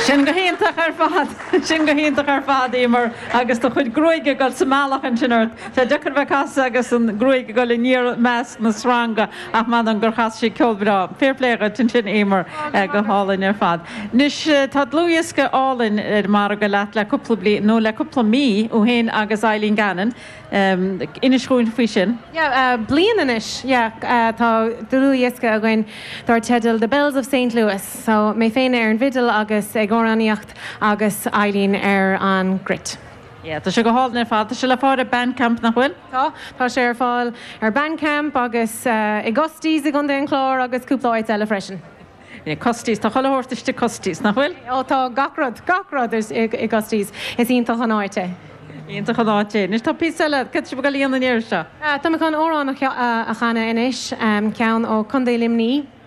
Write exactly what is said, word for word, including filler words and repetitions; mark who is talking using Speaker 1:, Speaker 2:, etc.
Speaker 1: Sin go héntaach ar fad, sin go héntaach ar fad émar agus do chuid grúige go sa máach an sinart. Tá dechar bheith casa agus an grúige go le níor meas na sranga ach man an gur chas sé ceolbrá. Fairpléige tin sin émar go hálainn ar fad. Nus tá dlúiasca álainn ar mar go leat le cúpla bli nó le cúpla mí ó héin agus Eileen Gannon. Um, ina shrúin fao sin?
Speaker 2: Yeah, uh, bliananis, yeah, uh, tá dlúiasca a ghain dar tedal The Bells of Saint Louis. So mé féin ar an vidal agus ag goraníocht agus Eileen ar an grit.
Speaker 1: Yeah, tá sé go hálainn ar fad, tá sé le fád a Bandcamp nach bhfuil?
Speaker 2: Tá, tá sé ar fáil ar Bandcamp agus uh, i gostís i gunda an chlár agus cúpla áit eile freisin.
Speaker 1: Yeah, costís, tá chola hórtaiste costís nach bhfuil?
Speaker 2: Ó tá gacrod, gacrod i, i gostís is ionintach an áite.
Speaker 1: Ionintach an áite. Nis tá písile, cad si go líon an éir seo?
Speaker 2: Tá me chun órán a chana inis, um, ceann ó Condé Limní